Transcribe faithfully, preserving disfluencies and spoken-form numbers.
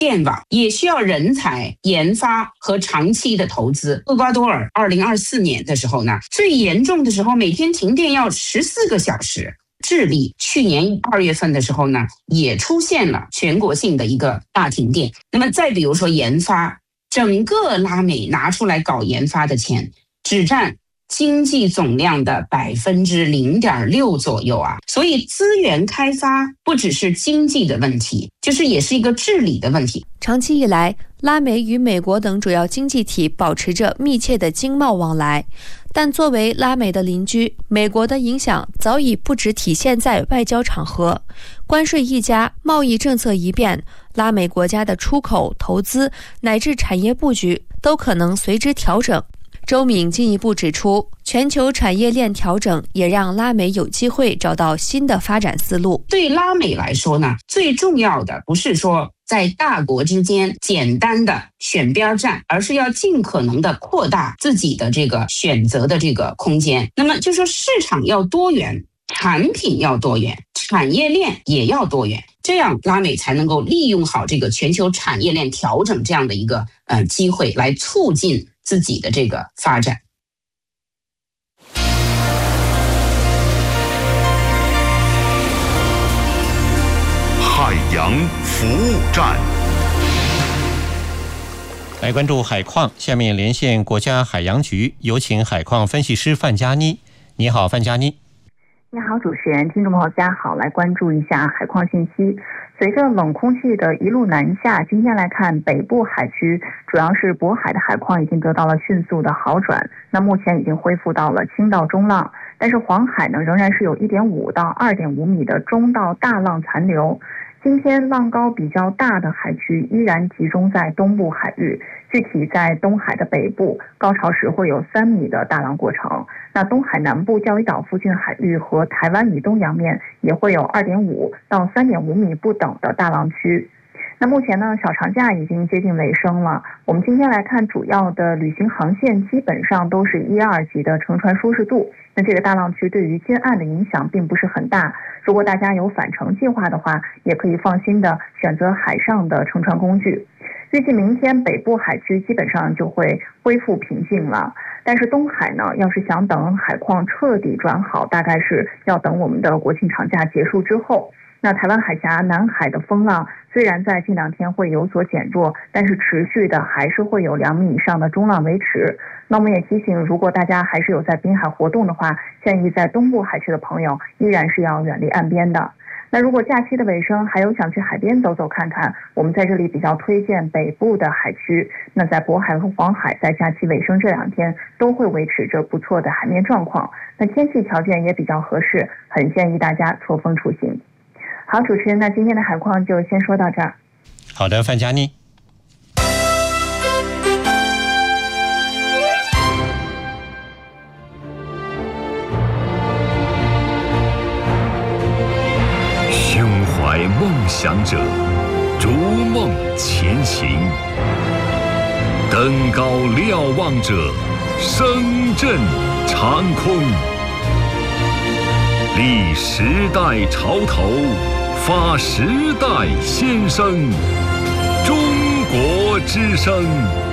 电网，也需要人才、研发和长期的投资。厄瓜多尔二零二四年的时候呢，最严重的时候每天停电要十四个小时。智利去年二月份的时候呢，也出现了全国性的一个大停电。那么再比如说研发，整个拉美拿出来搞研发的钱只占经济总量的百分之零点六左右啊，所以资源开发不只是经济的问题，就是也是一个治理的问题。 长期以来，拉美与美国等主要经济体保持着密切的经贸往来，但作为拉美的邻居，美国的影响早已不只体现在外交场合。关税一加，贸易政策一变，拉美国家的出口、投资乃至产业布局都可能随之调整。周敏进一步指出，全球产业链调整也让拉美有机会找到新的发展思路。 对拉美来说呢，最重要的不是说在大国之间简单的选边站，而是要尽可能的扩大自己的这个选择的这个空间。那么就说市场要多元，产品要多元，产业链也要多元，这样拉美才能够利用好这个全球产业链调整这样的一个呃机会，来促进自己的这个发展。 海洋服务站， 来关注海况。下面连线国家海洋局，有请海况分析师范佳妮。你好，范佳妮。 你好，主持人，听众朋友大家好，来关注一下海况信息。随着冷空气的一路南下，今天来看，北部海区主要是渤海的海况已经得到了迅速的好转，那目前已经恢复到了轻到中浪，但是黄海呢仍然是有 一点五到二点五米的中到大浪残留。今天浪高比较大的海区依然集中在东部海域，具体在东海的北部，高潮时会有三米的大浪过程。那东海南部钓鱼岛附近海域和台湾以东洋面也会有 二点五到三点五米不等的大浪区。那目前呢，小长假已经接近尾声了。我们今天来看，主要的旅行航线基本上都是一二级的乘船舒适度。那这个大浪区对于近岸的影响并不是很大。如果大家有返程计划的话，也可以放心的选择海上的乘船工具。预计明天北部海区基本上就会恢复平静了。但是东海呢，要是想等海况彻底转好，大概是要等我们的国庆长假结束之后。那台湾海峡南海的风浪虽然在近两天会有所减弱，但是持续的还是会有两米以上的中浪维持。那我们也提醒，如果大家还是有在滨海活动的话，建议在东部海区的朋友依然是要远离岸边的。那如果假期的尾声还有想去海边走走看看，我们在这里比较推荐北部的海区。那在渤海和黄海在假期尾声这两天都会维持着不错的海面状况，那天气条件也比较合适，很建议大家错峰出行。好，主持人，那今天的海况就先说到这儿。 好的，范佳妮。 胸怀梦想者，逐梦前行；登高瞭望者，声震长空。立时代潮头，发时代先声。中国之声。